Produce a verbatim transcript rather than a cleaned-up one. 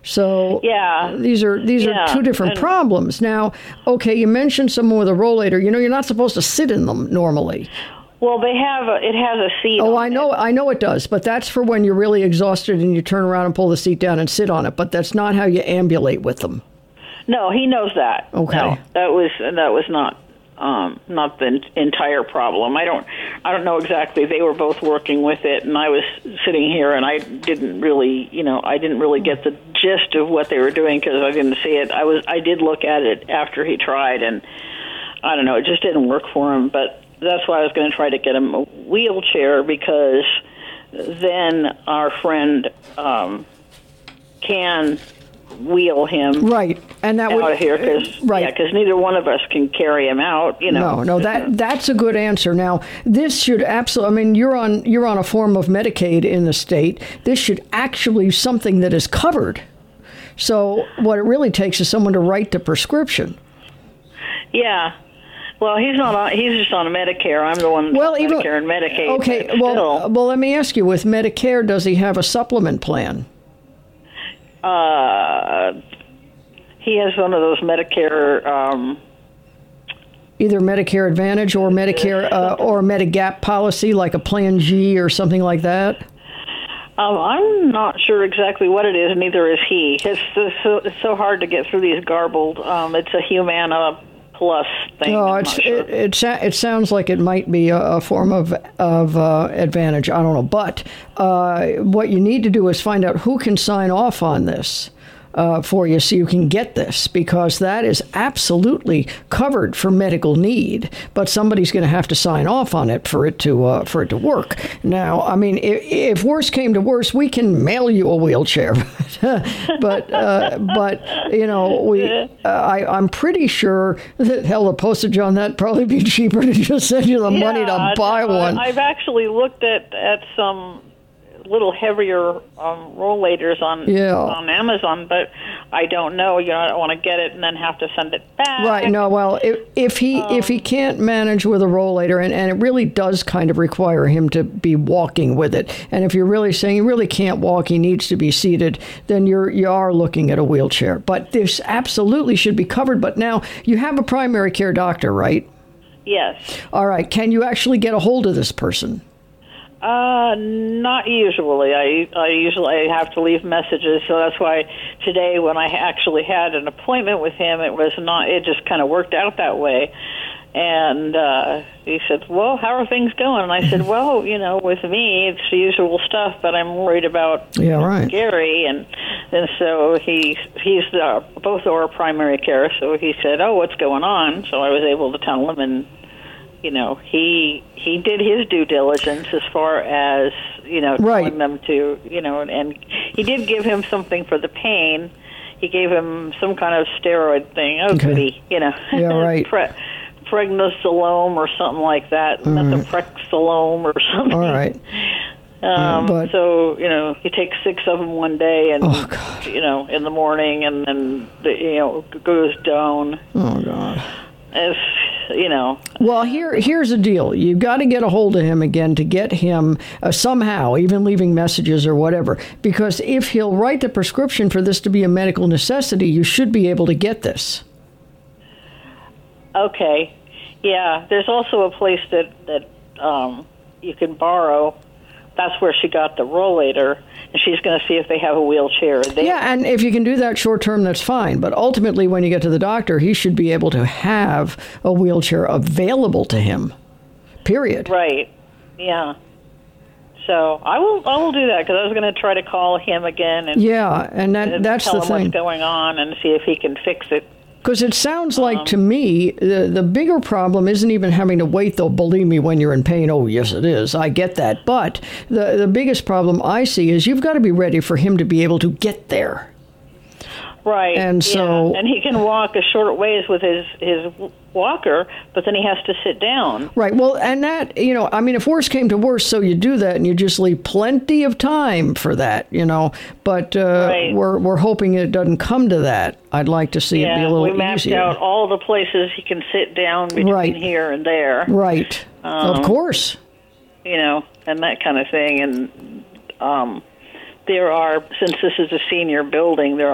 So yeah, these are these yeah. are two different and, problems. Now, okay, you mentioned someone with a rollator. You know, you're not supposed to sit in them normally. Well, they have a, it has a seat. Oh, on I know, it. I know it does, but that's for when you're really exhausted and you turn around and pull the seat down and sit on it. But that's not how you ambulate with them. No, he knows that. Okay, no, that was that was not um, not the entire problem. I don't I don't know exactly. They were both working with it, and I was sitting here, and I didn't really, you know, I didn't really get the gist of what they were doing because I didn't see it. I was I did look at it after he tried, and I don't know, it just didn't work for him, but. That's why I was going to try to get him a wheelchair because then our friend um, can wheel him right, and that out would, of here because right. yeah, because neither one of us can carry him out. You know, no, no, that that's a good answer. Now, this should absolutely. I mean, you're on you're on a form of Medicaid in the state. This should actually be something that is covered. So, what it really takes is someone to write the prescription. Yeah. Well, he's not on, he's just on Medicare. I'm the one well, on even, Medicare and Medicaid. Okay, well, still, well, let me ask you, with Medicare, does he have a supplement plan? Uh, he has one of those Medicare... Um, Either Medicare Advantage or Medicare uh, or Medigap policy, like a Plan G or something like that? Um, I'm not sure exactly what it is, neither is he. It's, it's, so, it's so hard to get through these garbled... Um, it's a Humana... Plus thing. No, it's, sure. it, it it sounds like it might be a, a form of of uh, advantage. I don't know, but uh, what you need to do is find out who can sign off on this uh, for you, so you can get this, because that is absolutely covered for medical need. But somebody's going to have to sign off on it for it to uh, for it to work. Now, I mean, if, if worse came to worse, we can mail you a wheelchair. but uh, but you know, we uh, I I'm pretty sure that hell, the postage on that probably be cheaper to just send you the yeah, money to buy no, one. I've actually looked at at some little heavier um, rollators on yeah. on Amazon, but I don't know. You know, I don't want to get it and then have to send it back. Right. No. Well, if, if he um, if he can't manage with a rollator, and, and it really does kind of require him to be walking with it, and if you're really saying he really can't walk, he needs to be seated, then you're you are looking at a wheelchair. But this absolutely should be covered. But now you have a primary care doctor, right? Yes. All right. Can you actually get a hold of this person? Uh, not usually. I I usually I have to leave messages, so that's why today when I actually had an appointment with him, it was not. It just kind of worked out that way. And uh, he said, "Well, how are things going?" And I said, "Well, you know, with me, it's the usual stuff, but I'm worried about yeah, right. Gary." And and so he he's the, both our primary care. So he said, "Oh, what's going on?" So I was able to tell him, and you know, he he did his due diligence as far as, you know, right. telling them to, you know, and, and he did give him something for the pain. He gave him some kind of steroid thing. Oh, okay. goody, you know. Yeah, right. Pre- Pregnenolone or something like that. All Methotrexate or something. All right. Um, yeah, but, so, you know, he takes six of them one day and, oh, God. you know, in the morning, and then, the, you know, goes down. Oh, God. As, you know. Well, here here's the deal. You've got to get a hold of him again to get him uh, somehow, even leaving messages or whatever. Because if he'll write the prescription for this to be a medical necessity, you should be able to get this. Okay. Yeah, there's also a place that, that um, you can borrow. That's where she got the rollator, and she's going to see if they have a wheelchair there. Yeah, and if you can do that short term, that's fine. But ultimately, when you get to the doctor, he should be able to have a wheelchair available to him, period. Right, yeah. So I will I will do that, because I was going to try to call him again and, yeah, and, that, and that's tell the him thing. what's going on and see if he can fix it. Because it sounds like, um, to me, the, the bigger problem isn't even having to wait, though, believe me, when you're in pain. Oh, yes, it is. I get that. But the, the biggest problem I see is you've got to be ready for him to be able to get there. Right. And so, yeah. And he can walk a short ways with his, his walker, but then he has to sit down. Right. Well, and that, you know, I mean, if worse came to worse, so you do that and you just leave plenty of time for that, you know. But uh, right. we're we're hoping it doesn't come to that. I'd like to see yeah, it be a little we mapped easier. out all the places he can sit down between right. here and there. Right. Um, of course. You know, and that kind of thing. And um, there are, since this is a senior building, there